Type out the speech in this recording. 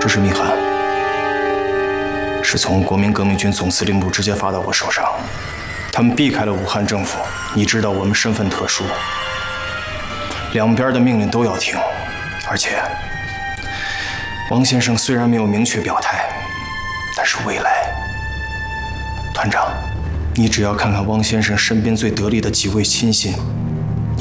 这是密函，是从国民革命军总司令部直接发到我手上。他们避开了武汉政府，你知道我们身份特殊，两边的命令都要听。而且，王先生虽然没有明确表态，但是未来，团长，你只要看看汪先生身边最得力的几位亲信，